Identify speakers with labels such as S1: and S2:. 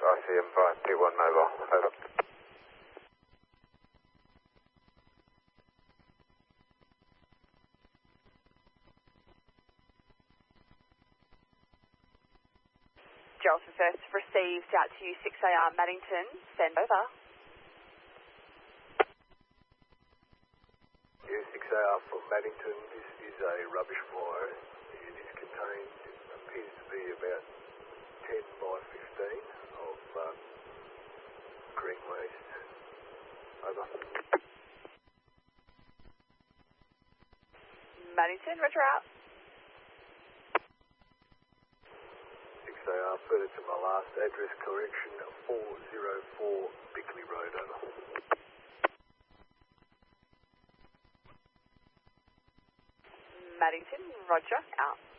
S1: ICM 521 mobile, over.
S2: Geraldton First received out to you 6AR Maddington, send over.
S3: Yeah, 6AR from Maddington, this is a rubbish fire. It is contained, it appears to be about 10 by 15 of green waste. Over.
S2: Maddington, roger out.
S3: 6AR, further to my last address correction, 404 Bickley Road, over.
S2: Maddington, roger, out.